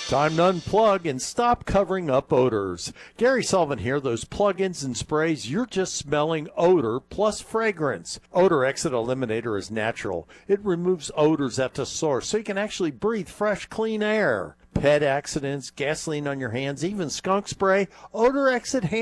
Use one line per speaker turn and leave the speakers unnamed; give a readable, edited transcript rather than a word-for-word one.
Time to unplug and stop covering up odors. Gary Sullivan here. Those plug-ins and sprays, you're just smelling odor plus fragrance. Odor Exit Eliminator is natural. It removes odors at the source so you can actually breathe fresh, clean air. Pet accidents, gasoline on your hands, even skunk spray, Odor Exit